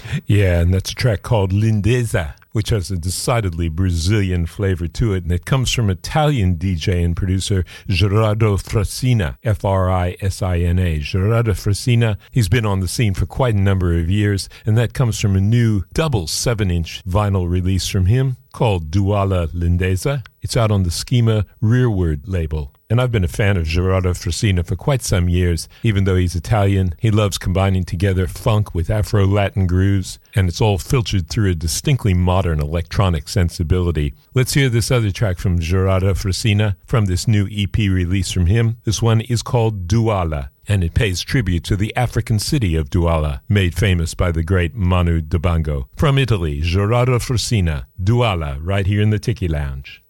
Yeah, and that's a track called Lindeza, which has a decidedly Brazilian flavor to it, and it comes from Italian DJ and producer Gerardo Frasina, F-R-I-S-I-N-A. Gerardo Frasina, he's been on the scene for quite a number of years, and that comes from a new double 7-inch vinyl release from him called Douala Lindeza. It's out on the Schema Rearward label. And I've been a fan of Gerardo Frasina for quite some years. Even though he's Italian, he loves combining together funk with Afro-Latin grooves, and it's all filtered through a distinctly modern electronic sensibility. Let's hear this other track from Gerardo Frasina from this new EP release from him. This one is called Douala, and it pays tribute to the African city of Douala, made famous by the great Manu Dibango. From Italy, Gerardo Frasina, Douala, right here in the Tiki Lounge.